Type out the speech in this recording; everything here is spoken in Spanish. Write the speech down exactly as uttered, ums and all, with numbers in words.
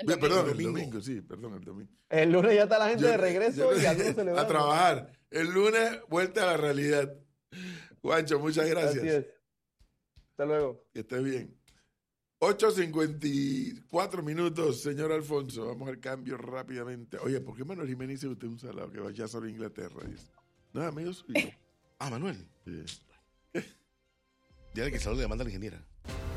también. Perdón, El el domingo. domingo, sí, perdón, el domingo. El lunes ya está la gente Yo- de regreso yo- y algunos celebrando. a trabajar. El lunes, vuelta a la realidad. Juancho, muchas gracias. Así es. Hasta luego. Que estés bien. ocho cincuenta y cuatro minutos, señor Alfonso. Vamos al cambio rápidamente. Oye, ¿por qué Manuel Jiménez dice usted un salado que vaya solo a Inglaterra? Dice. No, amigo suyo. Ah, Manuel. Sí. Dile que salude, le manda a la ingeniera.